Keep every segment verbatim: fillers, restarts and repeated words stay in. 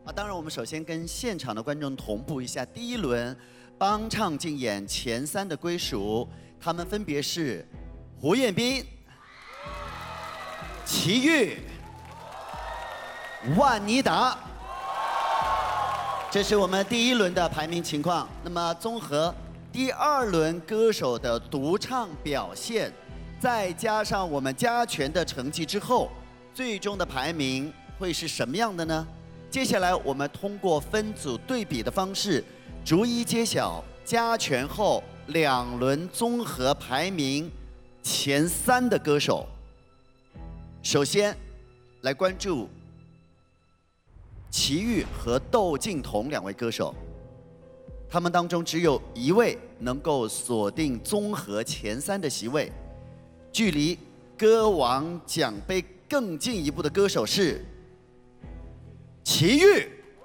啊，当然我们首先跟现场的观众同步一下第一轮帮唱竞演前三的归属，他们分别是胡彦斌、齐豫、万妮达。这是我们第一轮的排名情况。那么综合第二轮歌手的独唱表现，再加上我们加权的成绩之后，最终的排名会是什么样的呢？接下来我们通过分组对比的方式，逐一揭晓加权后两轮综合排名前三的歌手。首先来关注齐豫和窦靖童两位歌手，他们当中只有一位能够锁定综合前三的席位，距离歌王奖杯更进一步的歌手是齐豫。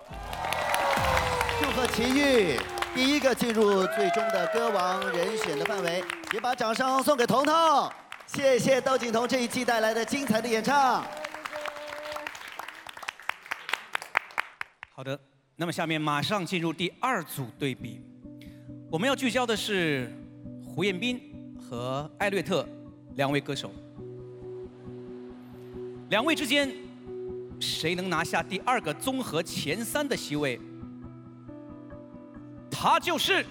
祝贺齐豫第一个进入最终的歌王人选的范围，也把掌声送给彤彤。谢谢窦靖童这一季带来的精彩的演唱。 好的，那么下面马上进入第二组对比，我们要聚焦的是胡彦斌和艾略特两位歌手，两位之间谁能拿下第二个综合前三的席位？他就是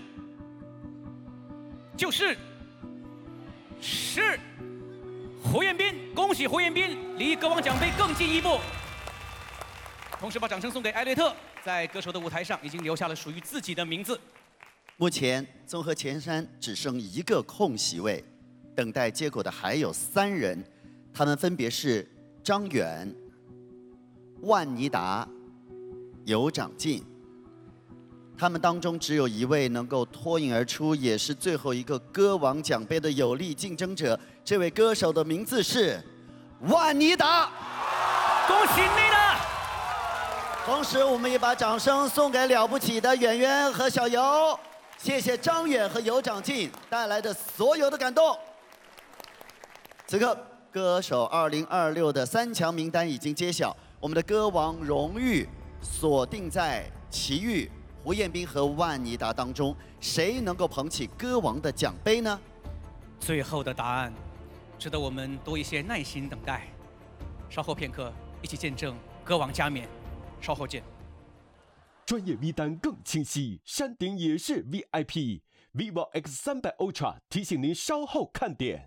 就是是胡彦斌，恭喜胡彦斌离歌王奖杯更进一步。同时把掌声送给艾略特，在歌手的舞台上已经留下了属于自己的名字。 目前综合前三只剩一个空席位，等待结果的还有三人，他们分别是张远、万妮达、尤长靖。他们当中只有一位能够脱颖而出，也是最后一个歌王奖杯的有力竞争者。这位歌手的名字是万妮达， 恭喜你了！ 同时，我们也把掌声送给了不起的远远和小游，谢谢张远和尤长靖带来的所有的感动。此刻，歌手二零二六的三强名单已经揭晓，我们的歌王荣誉锁定在齐豫、胡彦斌和万妮达当中，谁能够捧起歌王的奖杯呢？ 最后的答案，值得我们多一些耐心等待。稍后片刻，一起见证歌王加冕。稍后见。 专业 V 单更清晰，山顶也是 V I P。vivo X 三百 Ultra 提醒您稍后看点。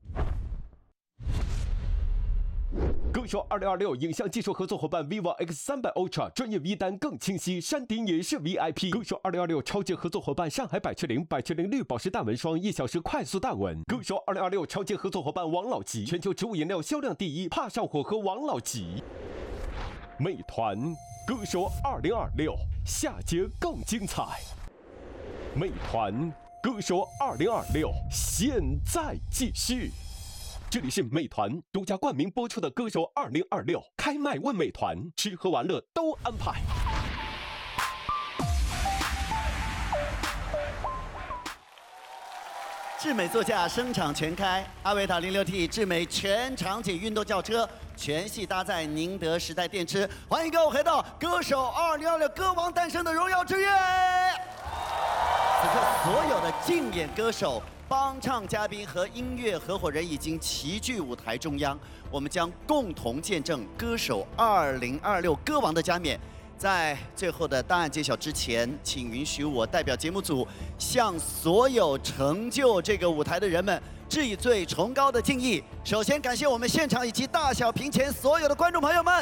歌手二零二六影像技术合作伙伴 vivo X 三百 Ultra 专业 V 单更清晰，山顶也是 V I P。歌手二零二六超级合作伙伴上海百雀羚，百雀羚绿宝石大纹霜，一小时快速大纹。歌手二零二六超级合作伙伴王老吉，全球植物颜料销量第一，怕上火和王老吉。美团歌手二零二六下节更精彩。美团歌手二零二六现在继续。这里是美团独家冠名播出的歌手二零二六开麦问美团，吃喝玩乐都安排。 智美座驾声场全开，阿维塔零六 T 智美全场景运动轿车，全系搭载宁德时代电池。欢迎各位回到歌手二零二六歌王诞生的荣耀之夜。此刻所有的竞演歌手、帮唱嘉宾和音乐合伙人已经齐聚舞台中央，我们将共同见证歌手二零二六歌王的加冕。在最后的答案揭晓之前，请允许我代表节目组向所有成就这个舞台的人们致以最崇高的敬意。首先感谢我们现场以及大小屏前所有的观众朋友们，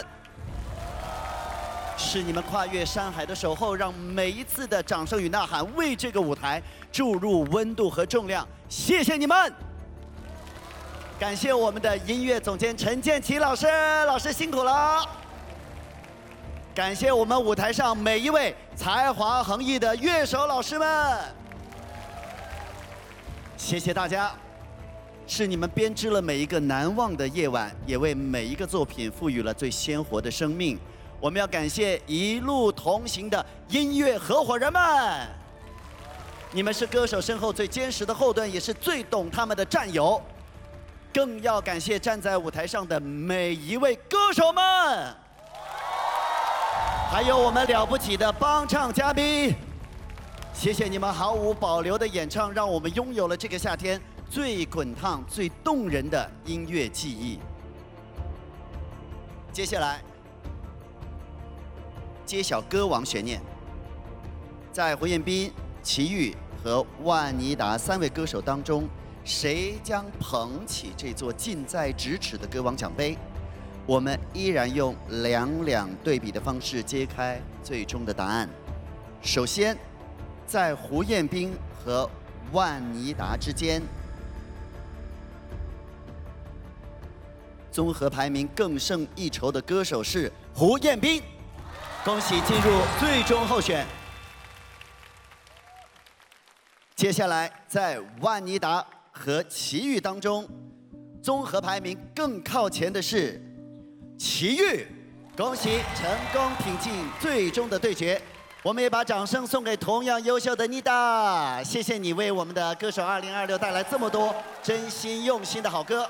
是你们跨越山海的守候，让每一次的掌声与呐喊为这个舞台注入温度和重量，谢谢你们！感谢我们的音乐总监陈建奇老师，老师辛苦了。感谢我们舞台上每一位才华横溢的乐手老师们，谢谢大家，是你们编织了每一个难忘的夜晚，也为每一个作品赋予了最鲜活的生命。我们要感谢一路同行的音乐合伙人们，你们是歌手身后最坚实的后盾，也是最懂他们的战友。更要感谢站在舞台上的每一位歌手们。 还有我们了不起的帮唱嘉宾，谢谢你们毫无保留的演唱，让我们拥有了这个夏天最滚烫、最动人的音乐记忆。接下来揭晓歌王悬念，在胡彦斌、齐豫和万妮达三位歌手当中，谁将捧起这座近在咫尺的歌王奖杯？我们依然用两两对比的方式揭开最终的答案。首先，在胡彦斌和万妮达之间，综合排名更胜一筹的歌手是胡彦斌，恭喜进入最终候选。接下来，在万妮达和齐豫当中，综合排名更靠前的是齐豫，恭喜成功挺进最终的对决。我们也把掌声送给同样优秀的妮达，谢谢你为我们的歌手二零二六带来这么多真心用心的好歌。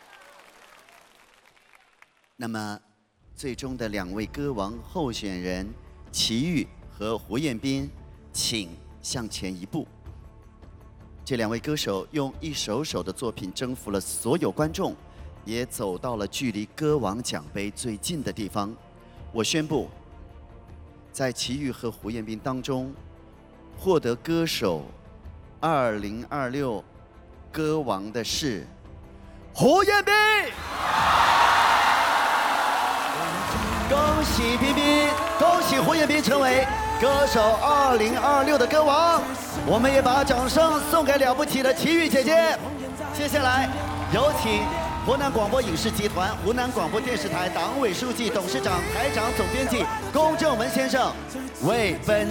那么，最终的两位歌王候选人齐豫和胡彦斌，请向前一步。这两位歌手用一首首的作品征服了所有观众，也走到了距离歌王奖杯最近的地方。我宣布，在齐豫和胡彦斌当中，获得歌手二零二六歌王的是胡彦斌。恭喜彬彬，恭喜胡彦斌成为歌手二零二六的歌王。我们也把掌声送给了不起的齐豫姐姐。接下来有请湖南广播影视集团、湖南广播电视台党委书记、董事长、台长、总编辑龚正文先生为本